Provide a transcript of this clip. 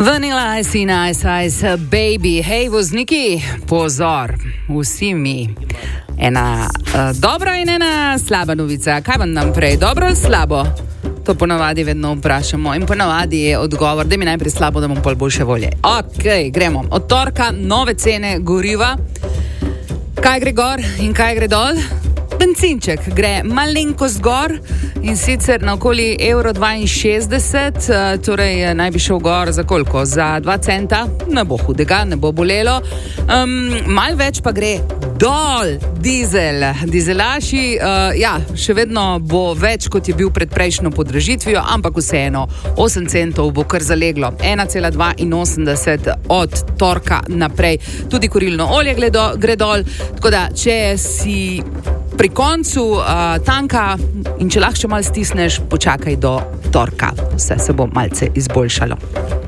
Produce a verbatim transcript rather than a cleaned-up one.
Vanilla Ice in Ice Ice Baby. Hej, vozniki, pozor, vsi mi. Ena uh, dobra in ena slaba novica. Kaj vam nam prej, dobro ali slabo? To ponavadi vedno vprašamo in ponavadi je odgovor, da mi najprej slabo, da bom pol boljše volje. Ok, gremo. Od torka nove cene goriva. Kaj gre gor in kaj gre dol? Bencinček gre malenkost gor in sicer na okoli evro dvainšestdeset, torej naj bi šel gor za koliko? Za dva centa? Ne bo hudega, ne bo bolelo. Um, mal več pa gre dol dizel. Dizelaši, uh, ja, še vedno bo več, kot je bil pred prejšnjo podražitvijo, ampak vseeno, osem centov bo kar zaleglo. ena cela dvainosemdeset od torka naprej. Tudi kurilno olje gledo, gre dol, tako da, če si pri koncu uh, tanka in če lahko še malo stisneš, počakaj do torka. Vse se bo malce izboljšalo.